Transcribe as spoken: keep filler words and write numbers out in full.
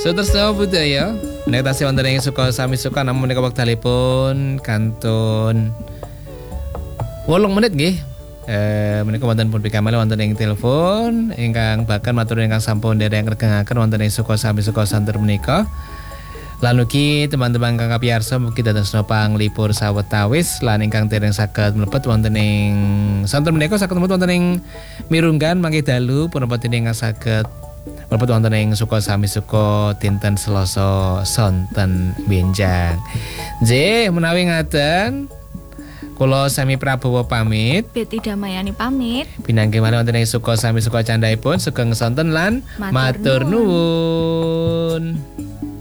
Sutresna budaya menika tasih wonten ing suka sami suka namun menika wektalipun kantun wolung menit nggih. Eh menika wonten pun pikamali wonten ing telepon ingkang bahkan matur ingkang sampun dereng regengaken wonten ing suka sami suka santur menika. Lan ugi teman-teman kang kapiyarsa mugi dados panglipur sawetawis lan ingkang dereng saged mlebet wonten ing santur menika saged mlebet wonten ing mirunggan mangke dalu punapa dening saged mlebet wonten ing suka sami suka dinten Selasa sonten benjang. Nggih, menawi ngaten kula sami Prabowo pamit. Betty Damayani pamit. Pinanggih malih wonten ing suka sami suka candhaipun sugeng sonten lan matur nuwun.